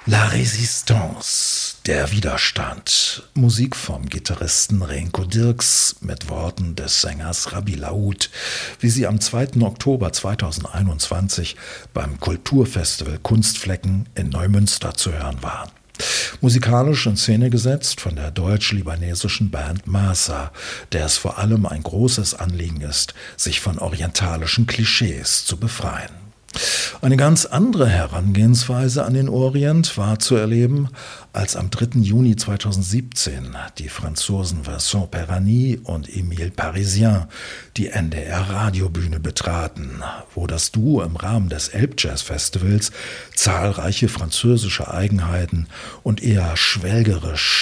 La Résistance, der Widerstand. Musik vom Gitarristen Renko Dirks mit Worten des Sängers Rabbi Laoud, wie sie am 2. Oktober 2021 beim Kulturfestival Kunstflecken in Neumünster zu hören waren. Musikalisch in Szene gesetzt von der deutsch-libanesischen Band Masa, der es vor allem ein großes Anliegen ist, sich von orientalischen Klischees zu befreien. Eine ganz andere Herangehensweise an den Orient war zu erleben, als am 3. Juni 2017 die Franzosen Vincent Perani und Emile Parisien die NDR-Radiobühne betraten, wo das Duo im Rahmen des Elbjazz-Festivals zahlreiche französische Eigenheiten und eher schwelgerisch